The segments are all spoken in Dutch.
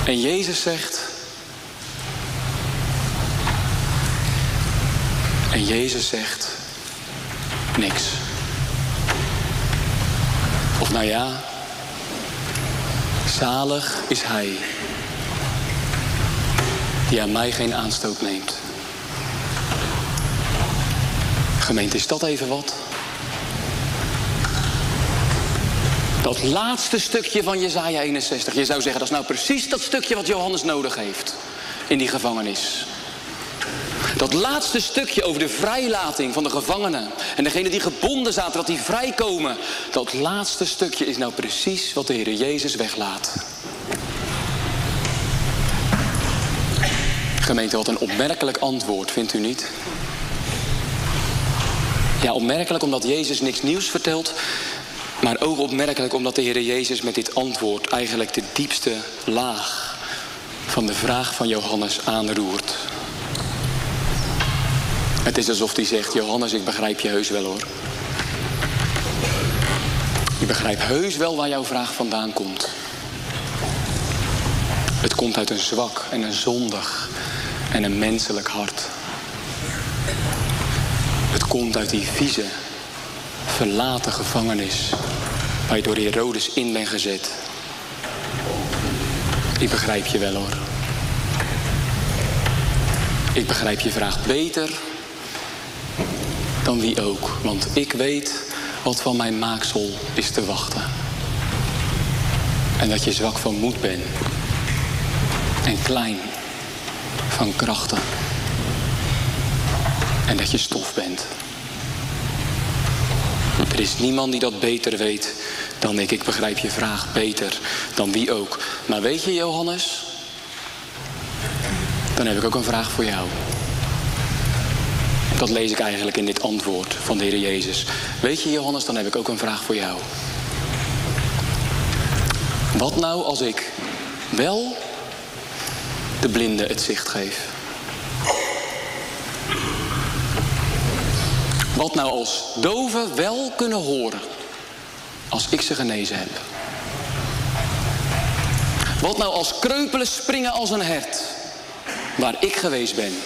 En Jezus zegt... En Jezus zegt... niks. Of nou ja... zalig is hij... die aan mij geen aanstoot neemt. Gemeente, is dat even wat? Dat laatste stukje van Jesaja 61. Je zou zeggen, dat is nou precies dat stukje wat Johannes nodig heeft. In die gevangenis. Dat laatste stukje over de vrijlating van de gevangenen. En degenen die gebonden zaten, dat die vrijkomen. Dat laatste stukje is nou precies wat de Heer Jezus weglaat. Gemeente, wat een opmerkelijk antwoord, vindt u niet? Ja, opmerkelijk omdat Jezus niks nieuws vertelt. Maar ook opmerkelijk omdat de Heer Jezus met dit antwoord eigenlijk de diepste laag van de vraag van Johannes aanroert. Het is alsof hij zegt, Johannes, ik begrijp je heus wel hoor. Ik begrijp heus wel waar jouw vraag vandaan komt. Het komt uit een zwak en een zondig en een menselijk hart. Het komt uit die vieze, verlaten gevangenis waar je door Herodes in bent gezet. Ik begrijp je wel hoor. Ik begrijp je vraag beter dan wie ook. Want ik weet wat van mijn maaksel is te wachten. En dat je zwak van moed bent. En klein van krachten. En dat je stof bent. Er is niemand die dat beter weet dan ik. Ik begrijp je vraag beter dan wie ook. Maar weet je, Johannes? Dan heb ik ook een vraag voor jou. Dat lees ik eigenlijk in dit antwoord van de Heer Jezus. Weet je, Johannes, dan heb ik ook een vraag voor jou. Wat nou als ik wel de blinde het zicht geef? Wat nou als doven wel kunnen horen als ik ze genezen heb? Wat nou als kreupelen springen als een hert waar ik geweest ben?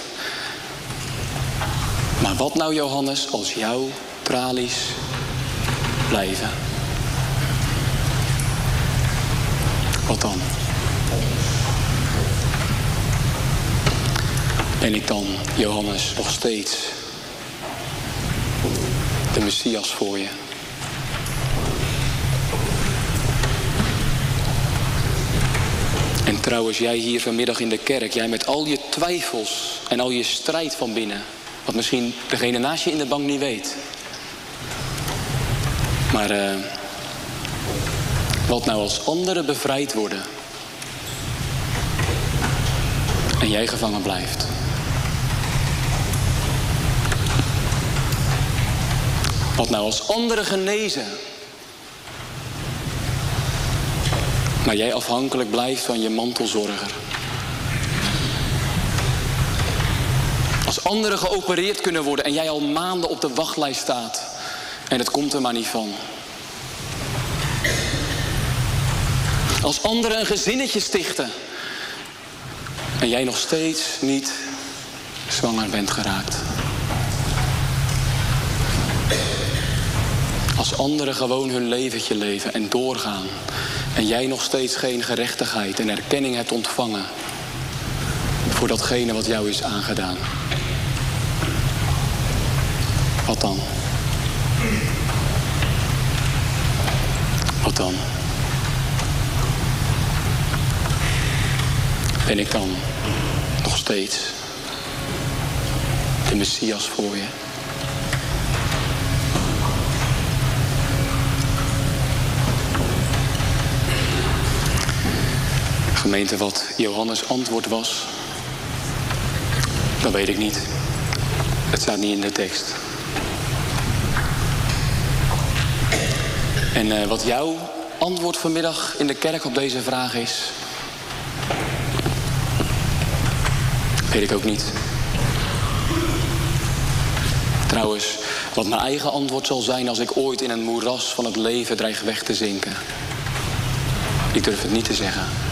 Maar wat nou, Johannes, als jouw tralies blijven? Wat dan? Ben ik dan, Johannes, nog steeds de Messias voor je? En trouwens, jij hier vanmiddag in de kerk, jij met al je twijfels en al je strijd van binnen, wat misschien degene naast je in de bank niet weet. Maar wat nou als anderen bevrijd worden en jij gevangen blijft? Wat nou als anderen genezen, maar jij afhankelijk blijft van je mantelzorger? Als anderen geopereerd kunnen worden en jij al maanden op de wachtlijst staat en het komt er maar niet van. Als anderen een gezinnetje stichten en jij nog steeds niet zwanger bent geraakt. Als anderen gewoon hun leventje leven en doorgaan en jij nog steeds geen gerechtigheid en erkenning hebt ontvangen voor datgene wat jou is aangedaan. Wat dan? Wat dan? Ben ik dan nog steeds de Messias voor je? Gemeente, wat Johannes' antwoord was, dat weet ik niet. Het staat niet in de tekst. En wat jouw antwoord vanmiddag in de kerk op deze vraag is, weet ik ook niet. Trouwens, wat mijn eigen antwoord zal zijn als ik ooit in een moeras van het leven dreig weg te zinken, ik durf het niet te zeggen.